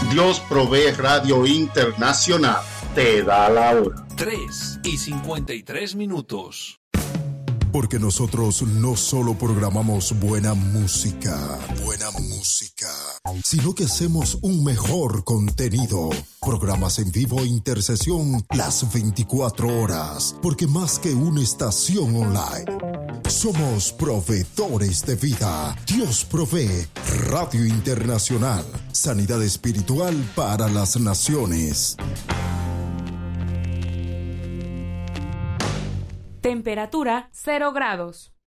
Dios Provee Radio Internacional te da la hora. 3:53. Porque nosotros no solo programamos buena música, sino que hacemos un mejor contenido. Programas en vivo e intercesión las 24 horas. Porque más que una estación online, somos proveedores de vida. Dios Provee Radio Internacional. Sanidad espiritual para las naciones. Temperatura 0 grados.